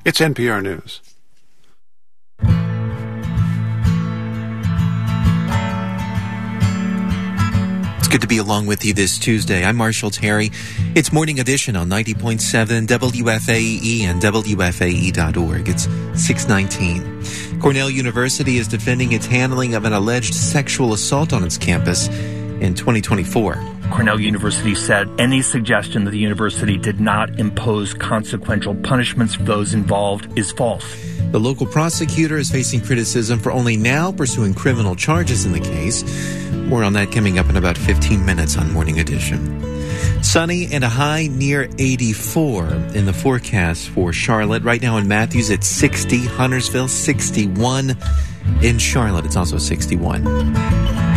It's NPR News. It's good to be along with you this Tuesday. I'm Marshall Terry. It's Morning Edition on 90.7 WFAE and WFAE.org. It's 6:19. Cornell University is defending its handling of an alleged sexual assault on its campus in 2024. Cornell University said any suggestion that the university did not impose consequential punishments for those involved is false. The local prosecutor is facing criticism for only now pursuing criminal charges in the case. More on that coming up in about 15 minutes on Morning Edition. Sunny and a high near 84 in the forecast for Charlotte. Right now in Matthews, it's 60. Huntersville, 61. In Charlotte, it's also 61.